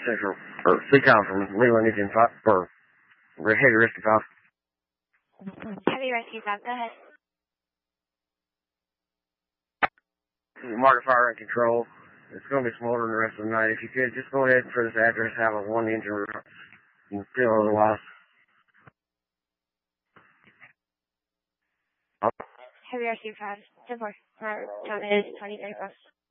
Central, or CCOM from Leland Engine 5, or Heavy Rescue 5. Heavy Rescue 5, go ahead. Market fire and control. It's going to be smoldering the rest of the night. If you could, just go ahead for this address, have a one engine and feel otherwise. Heavy Rescue 5, 10-4. Count is 2035.